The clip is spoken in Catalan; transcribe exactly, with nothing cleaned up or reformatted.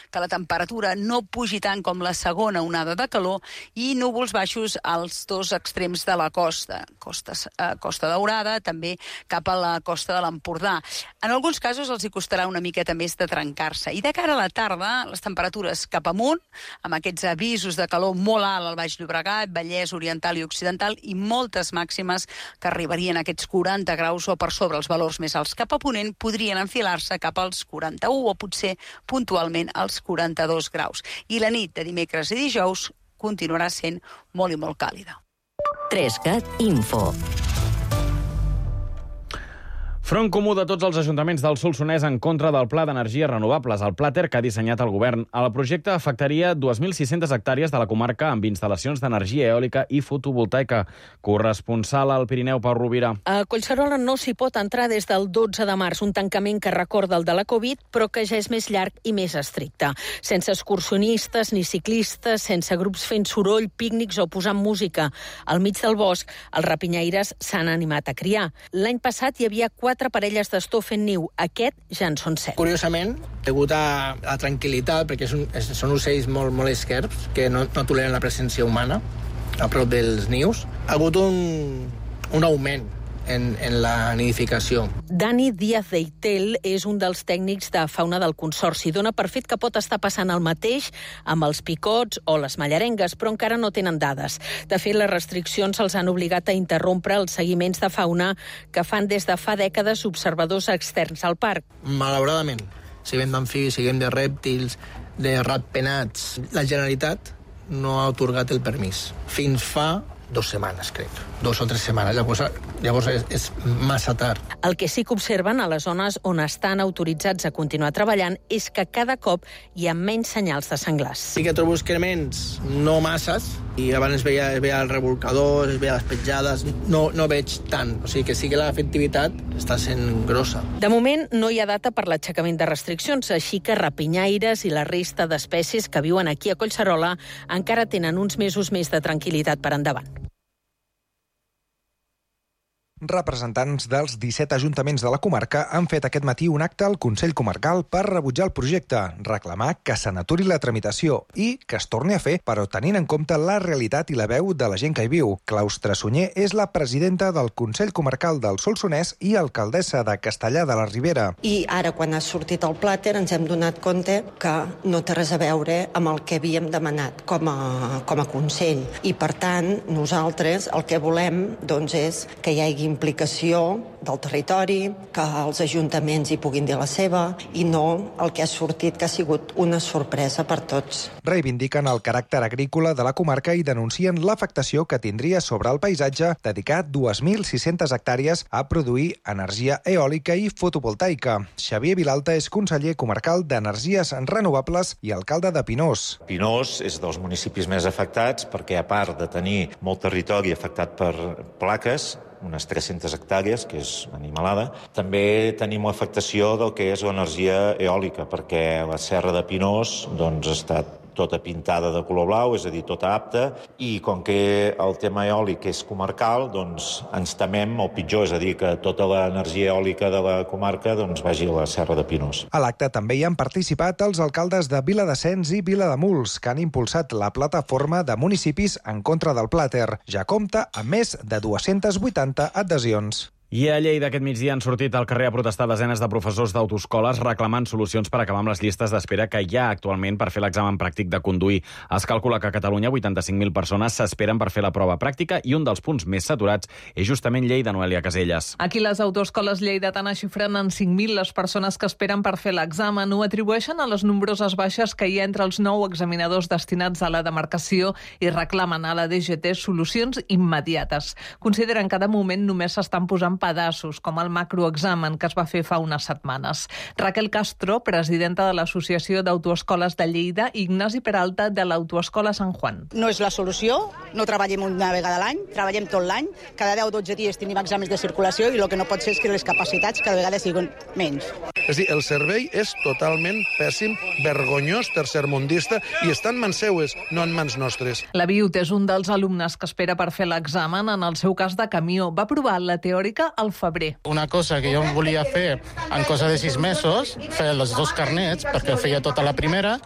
que la temperatura no pugi tant com la segona onada de calor i núvols baixos als dos extrems de la costa, costa, eh, Costa Daurada, també cap a la costa de l'Empordà. En alguns casos els hi costarà una miqueta més de trencar-se. I de cara a la tarda, les temperatures cap amunt, amb aquests avisos de calor molt alt al Baix Llobregat, Vallès Oriental i Occidental, i moltes màximes que arribarien a aquests quaranta graus o per sobre els valors més alts cap a ponent, podrien enfilar-se cap als quaranta-u o potser puntualment als quaranta-dos graus. I la nit de dimecres i dijous continuarà sent molt i molt càlida. tres cat Info. Front comú de tots els ajuntaments del Solsonès en contra del Pla d'Energies Renovables, el Plater que ha dissenyat el govern. El projecte afectaria dos mil sis-centes hectàrees de la comarca amb instal·lacions d'energia eòlica i fotovoltaica. Corresponsal al Pirineu, Pau Rovira. A Collserola no s'hi pot entrar des del dotze de març, un tancament que recorda el de la Covid, però que ja és més llarg i més estricte. Sense excursionistes ni ciclistes, sense grups fent soroll, pícnics o posant música. Al mig del bosc, els rapinyaires s'han animat a criar. L'any passat hi havia quatre parelles d'astor fent niu. Aquest ja en són set. Curiosament, degut a la tranquil·litat, perquè és un, és, són ocells molt, molt esquerps, que no, no toleren la presència humana a prop dels nius, ha hagut un, un augment en, en la nidificació. Dani Díaz Deitel és un dels tècnics de fauna del Consorci. Dona per fet que pot estar passant el mateix amb els picots o les mallarengues, però encara no tenen dades. De fet, les restriccions els han obligat a interrompre els seguiments de fauna que fan des de fa dècades observadors externs al parc. Malauradament, siguem d'amfibis, siguem de rèptils, de ratpenats, la Generalitat no ha atorgat el permís. Fins fa dos setmanes, crec. Dos o tres setmanes. Llavors, llavors és, és massa tard. El que sí que observen a les zones on estan autoritzats a continuar treballant és que cada cop hi ha menys senyals de senglars. Sí que trobo excrements, no masses, i abans es veia, es veia el revolcador, es veia les petjades, no, no veig tant. O sigui que sí que l'efectivitat està sent grossa. De moment no hi ha data per l'aixecament de restriccions, així que rapinyaires i la resta d'espècies que viuen aquí a Collserola encara tenen uns mesos més de tranquil·litat per endavant. Representants dels disset ajuntaments de la comarca han fet aquest matí un acte al Consell Comarcal per rebutjar el projecte, reclamar que se n'aturi la tramitació i que es torni a fer, però tenint en compte la realitat i la veu de la gent que hi viu. Claustre Sunyer és la presidenta del Consell Comarcal del Solsonès i alcaldessa de Castellar de la Ribera. I ara, quan ha sortit el Plater, ens hem donat compte que no té res a veure amb el que havíem demanat com a, com a Consell. I, per tant, nosaltres el que volem doncs, és que hi hagi implicació del territori, que els ajuntaments hi puguin dir la seva i no el que ha sortit, que ha sigut una sorpresa per tots. Reivindiquen el caràcter agrícola de la comarca i denuncien l'afectació que tindria sobre el paisatge dedicar dos mil sis-centes hectàrees a produir energia eòlica i fotovoltaica. Xavier Vilalta és conseller comarcal d'Energies Renovables i alcalde de Pinós. Pinós és dels municipis més afectats perquè, a part de tenir molt territori afectat per plaques, unes tres-centes hectàrees, que és animalada. També tenim l'afectació del que és l'energia eòlica, perquè la serra de Pinós doncs, ha estat tota pintada de color blau, és a dir, tota apta, i com que el tema eòlic és comarcal, doncs ens temem el pitjor, és a dir, que tota l'energia eòlica de la comarca doncs, vagi a la serra de Pinós. A l'acte també hi han participat els alcaldes de Viladasens i Vilademuls, que han impulsat la plataforma de municipis en contra del Plater. Ja compta amb més de dues-centes vuitanta adhesions. I a Lleida aquest migdia han sortit al carrer a protestar desenes de professors d'autoescoles reclamant solucions per acabar amb les llistes d'espera que hi ha actualment per fer l'examen pràctic de conduir. Es calcula que a Catalunya vuitanta-cinc mil persones s'esperen per fer la prova pràctica i un dels punts més saturats és justament Lleida, Noelia Caselles. Aquí les autoescoles lleidatanes xifren en cinc mil les persones que esperen per fer l'examen. Ho atribueixen a les nombroses baixes que hi ha entre els nou examinadors destinats a la demarcació i reclamen a la D G T solucions immediates. Consideren que de moment només s'estan posant pedaços, com el macroexamen que es va fer fa unes setmanes. Raquel Castro, presidenta de l'Associació d'Autoescoles de Lleida, i Ignasi Peralta, de l'Autoescola Sant Juan. No és la solució, no treballem una vegada a l'any, treballem tot l'any, cada deu o dotze dies tenim exàmens de circulació i el que no pot ser és que les capacitats cada vegada siguin menys. És a dir, el servei és totalment pèssim, vergonyós, tercermundista, i està en mans seues, no en mans nostres. La Viut és un dels alumnes que espera per fer l'examen, en el seu cas de camió. Va provar la teòrica al febrer. Una cosa que jo volia fer en cosa de sis mesos, fer els dos carnets, perquè feia tota la primera,